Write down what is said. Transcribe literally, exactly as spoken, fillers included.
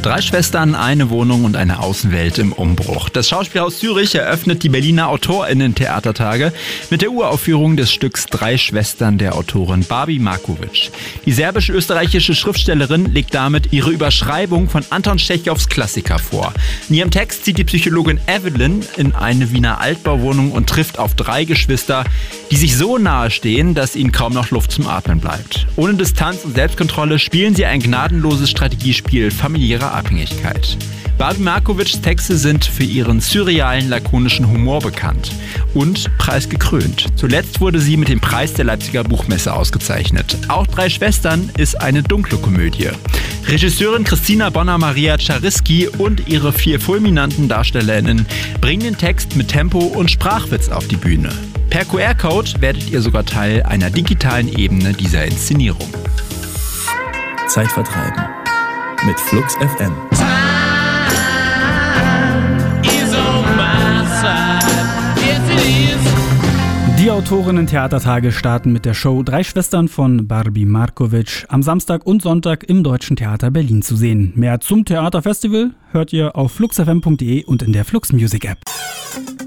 Drei Schwestern, eine Wohnung und eine Außenwelt im Umbruch. Das Schauspielhaus Zürich eröffnet die Berliner AutorInnen-Theatertage mit der Uraufführung des Stücks Drei Schwestern der Autorin Barbie Markovic. Die serbisch-österreichische Schriftstellerin legt damit ihre Überschreibung von Anton Tschechows Klassiker vor. In ihrem Text zieht die Psychologin Evelyn in eine Wiener Altbauwohnung und trifft auf drei Geschwister, die sich so nahe stehen, dass ihnen kaum noch Luft zum Atmen bleibt. Ohne Distanz und Selbstkontrolle spielen sie ein gnadenloses Strategiespiel familiärer Abhängigkeit. Barbie Markovics Texte sind für ihren surrealen, lakonischen Humor bekannt und preisgekrönt. Zuletzt wurde sie mit dem Preis der Leipziger Buchmesse ausgezeichnet. Auch Drei Schwestern ist eine dunkle Komödie. Regisseurin Christina Bonner-Maria Czariski und ihre vier fulminanten DarstellerInnen bringen den Text mit Tempo und Sprachwitz auf die Bühne. Per Q R-Code werdet ihr sogar Teil einer digitalen Ebene dieser Inszenierung. Zeit vertreiben mit Flux F M. Die Autorinnen-Theatertage starten mit der Show Drei Schwestern von Barbie Markovic am Samstag und Sonntag im Deutschen Theater Berlin zu sehen. Mehr zum Theaterfestival hört ihr auf flux f m punkt d e und in der Flux Music App.